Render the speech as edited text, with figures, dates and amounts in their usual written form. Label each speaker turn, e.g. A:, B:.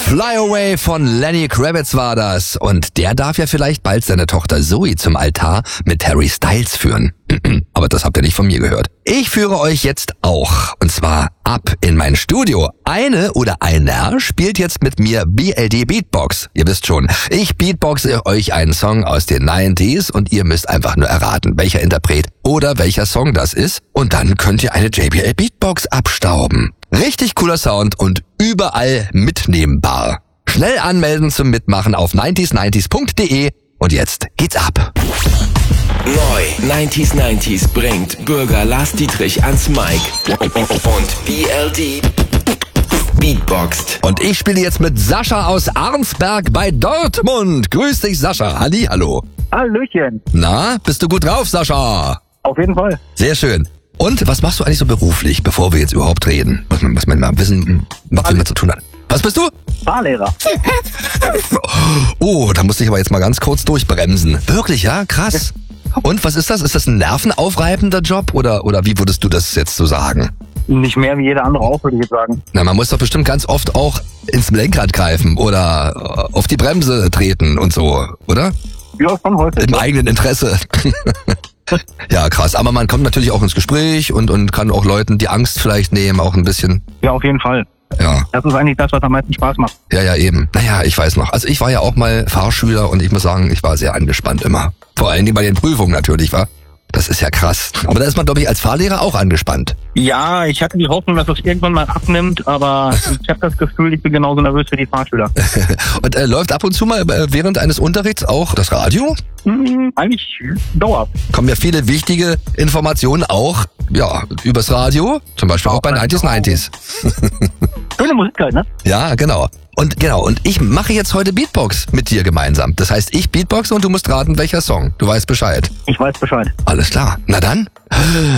A: Fly Away von Lenny Kravitz war das. Und der darf ja vielleicht bald seine Tochter Zoe zum Altar mit Harry Styles führen. Aber das habt ihr nicht von mir gehört. Ich führe euch jetzt auch, und zwar ab in mein Studio. Eine oder einer spielt jetzt mit mir BLD Beatbox. Ihr wisst schon, ich beatboxe euch einen Song aus den 90s und ihr müsst einfach nur erraten, welcher Interpret oder welcher Song das ist. Und dann könnt ihr eine JBL Beatbox abstauben. Richtig cooler Sound und überall mitnehmbar. Schnell anmelden zum Mitmachen auf 90s90s.de und jetzt geht's ab.
B: Neu 90s bringt Bürger Lars Dietrich ans Mic und BLD beatboxt.
A: Und ich spiele jetzt mit Sascha aus Arnsberg bei Dortmund. Grüß dich, Sascha. Hallihallo.
C: Hallöchen.
A: Na, bist du gut drauf, Sascha?
C: Auf jeden Fall.
A: Sehr schön. Und was machst du eigentlich so beruflich, bevor wir jetzt überhaupt reden? Muss man mal wissen, was man zu tun hat. Was bist du?
C: Fahrlehrer.
A: Oh, da musste ich aber jetzt mal ganz kurz durchbremsen. Wirklich, ja? Krass. Und was ist das? Ist das ein nervenaufreibender Job oder wie würdest du das jetzt so sagen?
C: Nicht mehr wie jeder andere auch, würde ich jetzt sagen.
A: Na, man muss doch bestimmt ganz oft auch ins Lenkrad greifen oder auf die Bremse treten und so, oder?
C: Ja, schon häufig.
A: Im eigenen Interesse. Ja, krass. Aber man kommt natürlich auch ins Gespräch und kann auch Leuten die Angst vielleicht nehmen, auch ein bisschen.
C: Ja, auf jeden Fall.
A: Ja.
C: Das ist eigentlich das, was am meisten Spaß macht.
A: Ja, eben. Naja, ich weiß noch. Also ich war ja auch mal Fahrschüler und ich muss sagen, ich war sehr angespannt immer. Vor allen Dingen bei den Prüfungen natürlich, wa? Das ist ja krass. Aber da ist man, glaube ich, als Fahrlehrer auch angespannt.
C: Ja, ich hatte die Hoffnung, dass das irgendwann mal abnimmt, aber ich habe das Gefühl, ich bin genauso nervös wie die Fahrschüler.
A: Und läuft ab und zu mal während eines Unterrichts auch das Radio?
C: Eigentlich dauerhaft.
A: Kommen ja viele wichtige Informationen auch, ja, übers Radio. Zum Beispiel auch bei 90s.
C: Schöne Musik halt, ne?
A: Ja, genau. Und ich mache jetzt heute Beatbox mit dir gemeinsam. Das heißt, ich beatboxe und du musst raten, welcher Song. Du weißt Bescheid.
C: Ich weiß Bescheid.
A: Alles klar. Na dann,